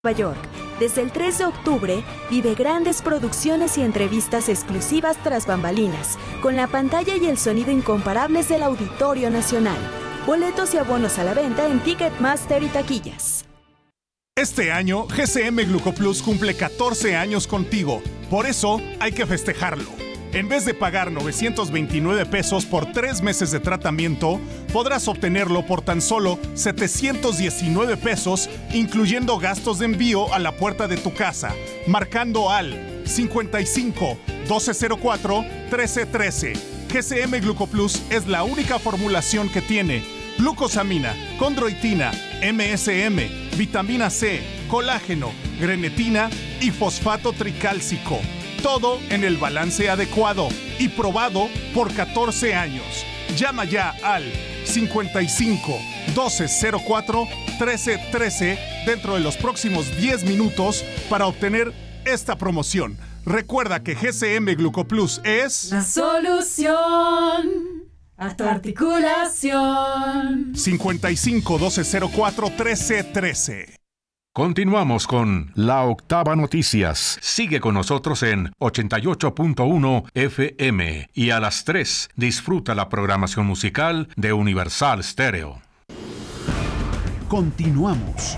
Nueva York. Desde el 3 de octubre, vive grandes producciones y entrevistas exclusivas tras bambalinas, con la pantalla y el sonido incomparables del Auditorio Nacional. Boletos y abonos a la venta en Ticketmaster y taquillas. Este año, GCM Glucoplus cumple 14 años contigo. Por eso, hay que festejarlo. En vez de pagar 929 pesos por 3 meses de tratamiento, podrás obtenerlo por tan solo 719 pesos, incluyendo gastos de envío a la puerta de tu casa, marcando al 55 1204 1313. GCM Glucoplus es la única formulación que tiene glucosamina, condroitina, MSM, vitamina C, colágeno, grenetina y fosfato tricálcico. Todo en el balance adecuado y probado por 14 años. Llama ya al 55 1204 1313 dentro de los próximos 10 minutos para obtener esta promoción. Recuerda que GCM Glucoplus es la solución a tu articulación. 55 1204 1313. Continuamos con La Octava Noticias. Sigue con nosotros en 88.1 FM y a las 3 disfruta la programación musical de Universal Stereo. Continuamos.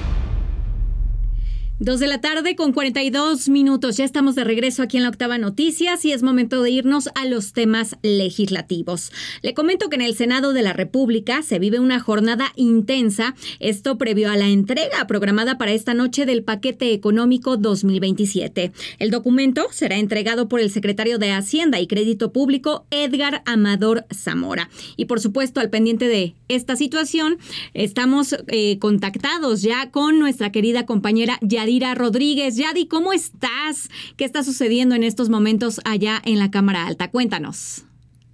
2:42 p.m. Ya estamos de regreso aquí en La Octava Noticias y es momento de irnos a los temas legislativos. Le comento que en el Senado de la República se vive una jornada intensa, esto previo a la entrega programada para esta noche del paquete económico 2027. El documento será entregado por el secretario de Hacienda y Crédito Público, Edgar Amador Zamora. Y por supuesto, al pendiente de esta situación, estamos contactados ya con nuestra querida compañera Yadira Rodríguez. Yadi, ¿cómo estás? ¿Qué está sucediendo en estos momentos allá en la Cámara Alta? Cuéntanos.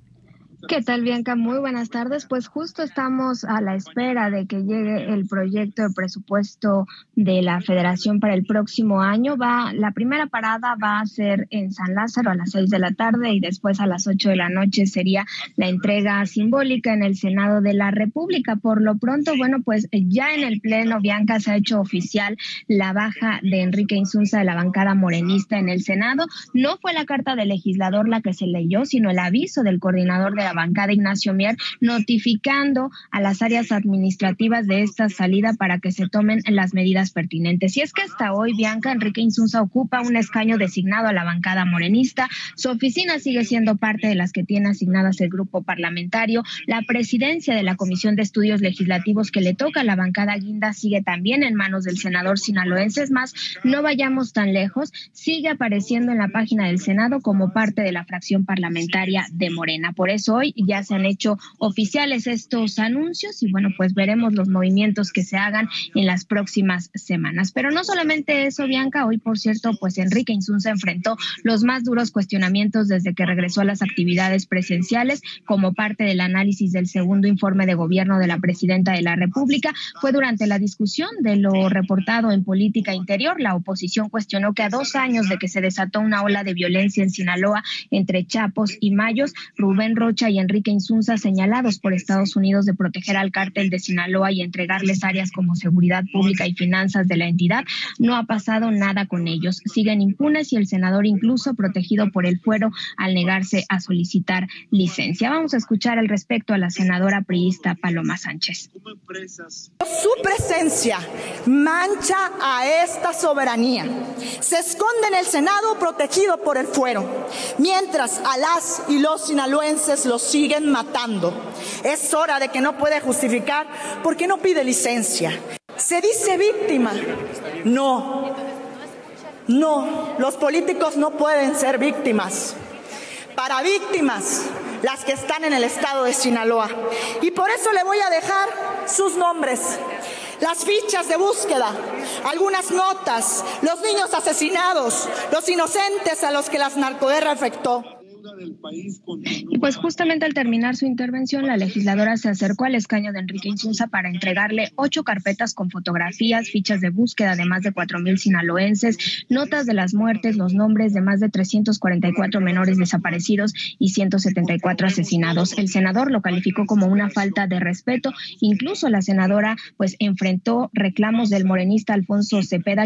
¿Qué tal, Bianca? Muy buenas tardes. Pues justo estamos a la espera de que llegue el proyecto de presupuesto de la Federación para el próximo año. La primera parada va a ser en San Lázaro a las 6 de la tarde y después a las 8 de la noche sería la entrega simbólica en el Senado de la República. Por lo pronto, bueno, pues ya en el Pleno, Bianca, se ha hecho oficial la baja de Enrique Insunza de la bancada morenista en el Senado. No fue la carta del legislador la que se leyó, sino el aviso del coordinador de la bancada, Ignacio Mier, notificando a las áreas administrativas de esta salida para que se tomen las medidas pertinentes. Y es que hasta hoy, Bianca, Enrique Insunza ocupa un escaño designado a la bancada morenista. Su oficina sigue siendo parte de las que tiene asignadas el grupo parlamentario. La presidencia de la Comisión de Estudios Legislativos que le toca a la bancada guinda sigue también en manos del senador sinaloense. Es más, no vayamos tan lejos, sigue apareciendo en la página del Senado como parte de la fracción parlamentaria de Morena. Por eso hoy ya se han hecho oficiales estos anuncios y bueno, pues veremos los movimientos que se hagan en las próximas semanas. Pero no solamente eso, Bianca, hoy por cierto, pues Enrique Insunza enfrentó los más duros cuestionamientos desde que regresó a las actividades presenciales como parte del análisis del segundo informe de gobierno de la presidenta de la República. Fue durante la discusión de lo reportado en Política Interior. La oposición cuestionó que a 2 años de que se desató una ola de violencia en Sinaloa entre chapos y mayos, Rubén Rocha y Enrique Insunza, señalados por Estados Unidos de proteger al cártel de Sinaloa y entregarles áreas como seguridad pública y finanzas de la entidad, no ha pasado nada con ellos. Siguen impunes y el senador incluso protegido por el fuero al negarse a solicitar licencia. Vamos a escuchar al respecto a la senadora priista Paloma Sánchez. Su presencia mancha a esta soberanía. Se esconde en el Senado protegido por el fuero, mientras a las y los sinaloenses los siguen matando. Es hora de que no puede justificar por qué no pide licencia. Se dice víctima. No, los políticos no pueden ser víctimas. Para víctimas, las que están en el estado de Sinaloa. Y por eso le voy a dejar sus nombres, las fichas de búsqueda, algunas notas, los niños asesinados, los inocentes a los que las narcoguerra afectó. Y pues justamente al terminar su intervención, la legisladora se acercó al escaño de Enrique Insunza para entregarle 8 carpetas con fotografías, fichas de búsqueda de más de 4,000 sinaloenses, notas de las muertes, los nombres de más de 344 menores desaparecidos y 174 asesinados. El senador lo calificó como una falta de respeto. Incluso la senadora pues enfrentó reclamos del morenista Alfonso Cepeda,